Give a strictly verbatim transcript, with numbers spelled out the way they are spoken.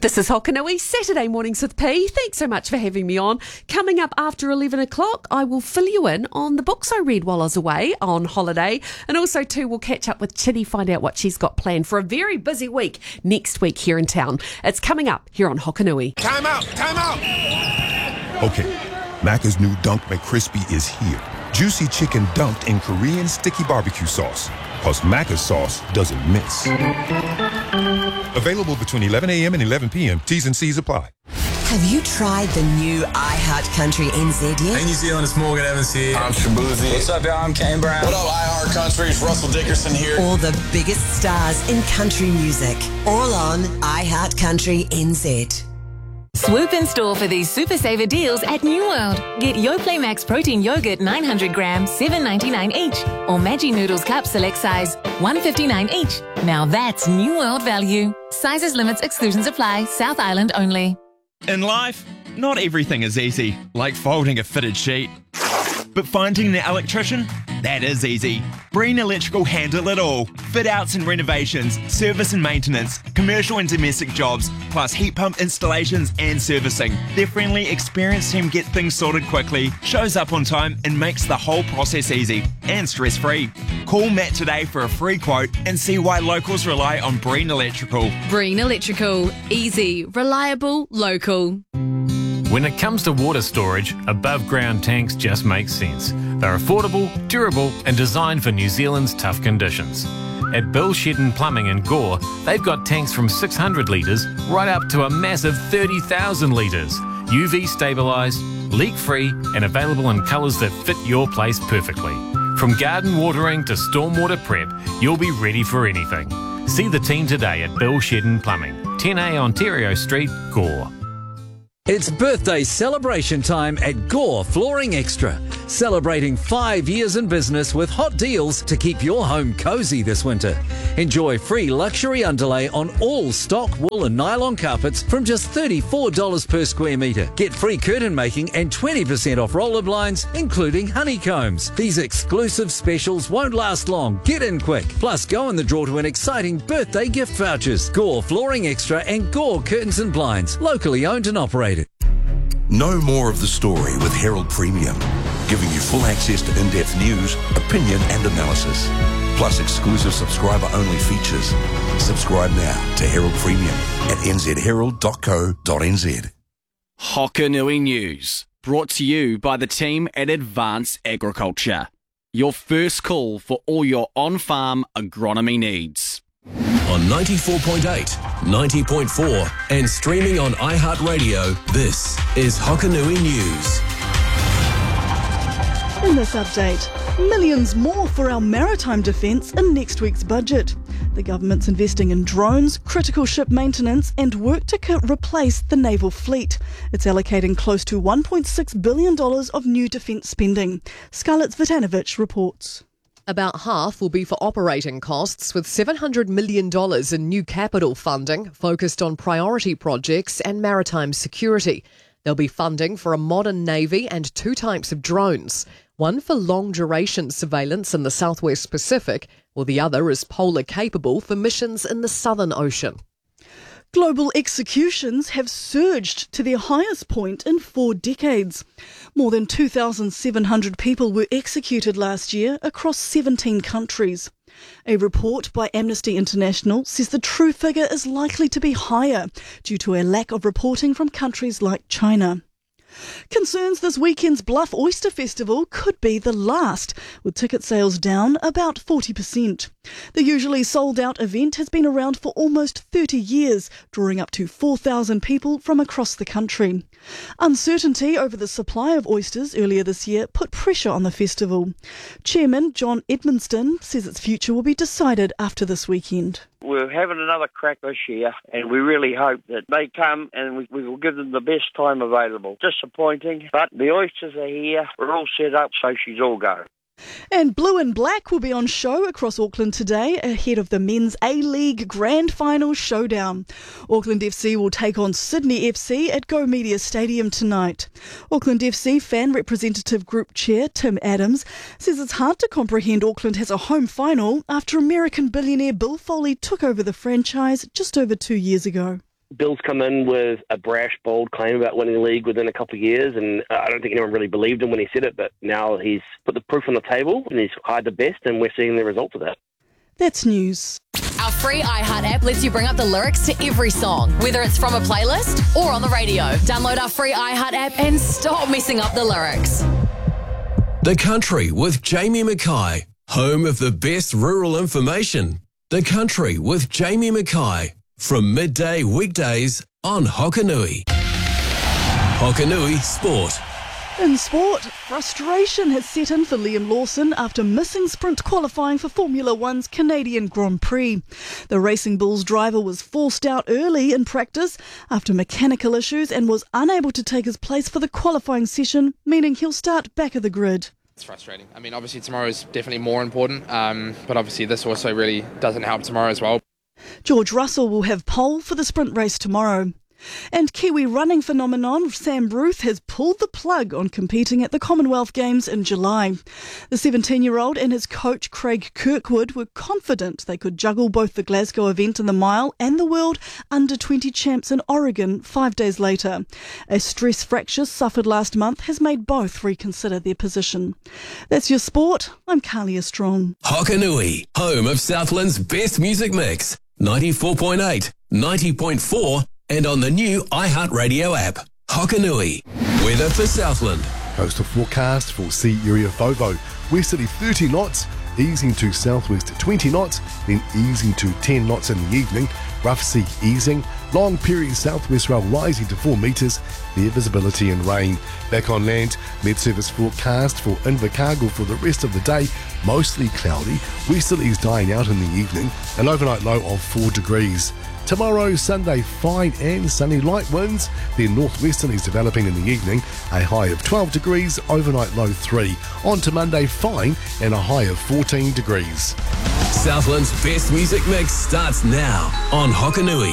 This is Hokanui, Saturday Mornings with P. Thanks so much for having me on. Coming up after eleven o'clock, I will fill you in on the books I read while I was away on holiday. And also, too, we'll catch up with Chitty, find out what she's got planned for a very busy week next week here in town. It's coming up here on Hokanui. Time out! Time out! Okay, Macca's new Dunk McCrispy is here. Juicy chicken dunked in Korean sticky barbecue sauce. Plus Macca's sauce doesn't miss. Available between eleven a.m. and eleven p.m. T's and C's apply. Have you tried the new iHeartCountry N Z yet? Hey, New Zealand, it's Morgan Evans here. I'm Shabuzi. What's up, y'all? I'm Kane Brown. What up, iHeartCountry? It's Russell Dickerson here. All the biggest stars in country music. All on iHeartCountry N Z. Swoop in store for these super saver deals at New World. Get Yoplait Max Protein Yogurt nine hundred grams, seven ninety-nine each. Or Maggi Noodles Cup Select Size, one fifty-nine each. Now that's New World value. Sizes, limits, exclusions apply. South Island only. In life, not everything is easy, like folding a fitted sheet. But finding an electrician? That is easy. Breen Electrical handle it all. Fit outs and renovations, service and maintenance, commercial and domestic jobs, plus heat pump installations and servicing. Their friendly, experienced team get things sorted quickly, shows up on time and makes the whole process easy and stress-free. Call Matt today for a free quote and see why locals rely on Breen Electrical. Breen Electrical. Easy, reliable, local. When it comes to water storage, above-ground tanks just make sense. They're affordable, durable and designed for New Zealand's tough conditions. At Bill Shedden Plumbing in Gore, they've got tanks from six hundred litres right up to a massive thirty thousand litres. U V stabilised, leak-free and available in colours that fit your place perfectly. From garden watering to stormwater prep, you'll be ready for anything. See the team today at Bill Shedden Plumbing, ten A Ontario Street, Gore. It's birthday celebration time at Gore Flooring Extra. Celebrating five years in business with hot deals to keep your home cozy this winter. Enjoy free luxury underlay on all stock wool and nylon carpets from just thirty-four dollars per square metre. Get free curtain making and twenty percent off roller blinds, including honeycombs. These exclusive specials won't last long. Get in quick. Plus, go in the draw to win exciting birthday gift vouchers. Gore Flooring Extra and Gore Curtains and Blinds. Locally owned and operated. Know more of the story with Herald Premium, giving you full access to in-depth news, opinion and analysis, plus exclusive subscriber-only features. Subscribe now to Herald Premium at n z herald dot co dot n z. Hokanui News, brought to you by the team at Advanced Agriculture. Your first call for all your on-farm agronomy needs. On ninety-four point eight, ninety point four and streaming on iHeartRadio, this is Hokanui News. In this update, millions more for our maritime defence in next week's budget. The government's investing in drones, critical ship maintenance and work to co- replace the naval fleet. It's allocating close to one point six billion dollars of new defence spending. Scarlett Zvitanovich reports. About half will be for operating costs, with seven hundred million dollars in new capital funding focused on priority projects and maritime security. There'll be funding for a modern navy and two types of drones, one for long-duration surveillance in the southwest Pacific, while the other is polar-capable for missions in the Southern Ocean. Global executions have surged to their highest point in four decades. More than two thousand seven hundred people were executed last year across seventeen countries. A report by Amnesty International says the true figure is likely to be higher due to a lack of reporting from countries like China. Concerns this weekend's Bluff Oyster Festival could be the last, with ticket sales down about forty percent. The usually sold-out event has been around for almost thirty years, drawing up to four thousand people from across the country. Uncertainty over the supply of oysters earlier this year put pressure on the festival. Chairman John Edmonston says its future will be decided after this weekend. We're having another crack this year, and we really hope that they come and we, we will give them the best time available. Disappointing, but the oysters are here. We're all set up, so she's all go. And Blue and Black will be on show across Auckland today ahead of the Men's A-League Grand Final showdown. Auckland F C will take on Sydney F C at Go Media Stadium tonight. Auckland F C Fan Representative Group Chair Tim Adams says it's hard to comprehend Auckland has a home final after American billionaire Bill Foley took over the franchise just over two years ago. Bill's come in with a brash, bold claim about winning the league within a couple of years, and I don't think anyone really believed him when he said it, but now he's put the proof on the table and he's hired the best, and we're seeing the results of that. That's news. Our free iHeart app lets you bring up the lyrics to every song, whether it's from a playlist or on the radio. Download our free iHeart app and stop messing up the lyrics. The Country with Jamie Mackay, home of the best rural information. The Country with Jamie Mackay, from midday weekdays on Hokanui. Hokanui Sport. In sport, frustration has set in for Liam Lawson after missing sprint qualifying for Formula One's Canadian Grand Prix. The Racing Bulls driver was forced out early in practice after mechanical issues and was unable to take his place for the qualifying session, meaning he'll start back of the grid. It's frustrating. I mean, obviously tomorrow is definitely more important, um, but obviously this also really doesn't help tomorrow as well. George Russell will have pole for the sprint race tomorrow. And Kiwi running phenomenon Sam Ruth has pulled the plug on competing at the Commonwealth Games in July. The seventeen-year-old and his coach Craig Kirkwood were confident they could juggle both the Glasgow event in the mile and the World under twenty champs in Oregon five days later. A stress fracture suffered last month has made both reconsider their position. That's your sport. I'm Kalia Strong. Hokanui, home of Southland's best music mix. ninety-four point eight, ninety point four and on the new iHeartRadio app. Hokanui. Weather for Southland. Coastal forecast for sea area FOVO. Westerly thirty knots, easing to southwest twenty knots, then easing to ten knots in the evening. Rough sea easing. Long period southwest rail rising to four metres. Near visibility and rain. Back on land, Met Service forecast for Invercargill for the rest of the day. Mostly cloudy. Westerlies dying out in the evening. An overnight low of four degrees. Tomorrow, Sunday, fine and sunny, light winds, then northwesterlies developing in the evening, a high of twelve degrees, overnight low three. On to Monday, fine and a high of fourteen degrees. Southland's best music mix starts now on Hokanui.